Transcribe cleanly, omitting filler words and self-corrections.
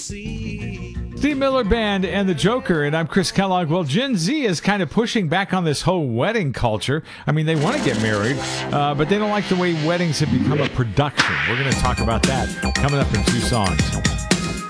Steve Miller Band and the Joker, and I'm Chris Kellogg. Well, Gen Z is kind of pushing back on this whole wedding culture. I mean, they want to get married, but they don't like the way weddings have become a production. We're going to talk about that coming up in 2 songs.